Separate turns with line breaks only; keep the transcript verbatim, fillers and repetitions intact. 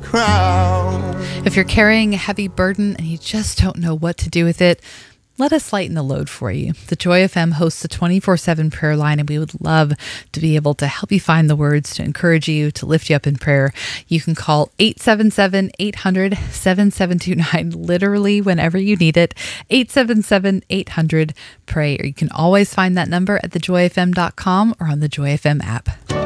crowd.
If you're carrying a heavy burden and you just don't know what to do with it, let us lighten the load for you. The Joy F M hosts a twenty-four seven prayer line, and we would love to be able to help you find the words to encourage you, to lift you up in prayer. You can call eight seven seven, eight hundred, seven seven two nine literally whenever you need it, eight seven seven, eight hundred, pray. Or you can always find that number at the joy f m dot com or on the Joy F M app.